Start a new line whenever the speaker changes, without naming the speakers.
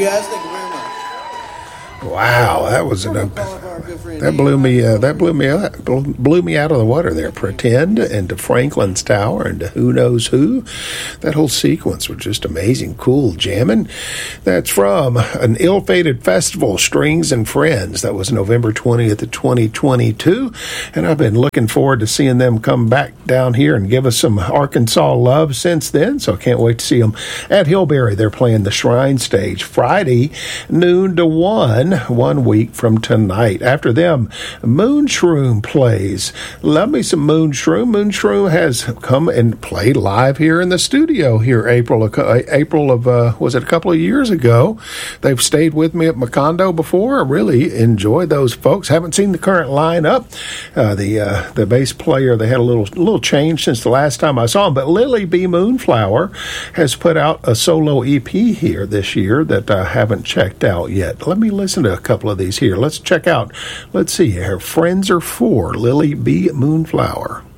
you guys. Thank you very much.
Wow, that was that blew me out of the water there. Pretend and to Franklin's Tower and to Who Knows Who. That whole sequence was just amazing, cool jamming. That's from an ill-fated festival, Strings and Friends. That was November 20th of 2022, and I've been looking forward to seeing them come back down here and give us some Arkansas love since then, so I can't wait to see them at Hillberry. They're playing the Shrine Stage Friday, noon to 1 week from tonight. After them, Moonshroom plays. Love me some Moonshroom. Moonshroom has come and played live here in the studio here April of was it a couple of years ago. They've stayed with me at Macondo before. I really enjoy those folks. Haven't seen the current lineup. The bass player, they had a little change since the last time I saw him, but Lily B. Moonflower has put out a solo EP here this year that I haven't checked out yet. Let me listen to a couple of these here. Let's check out, let's see here, Friends Are For, Lily B. Moonflower.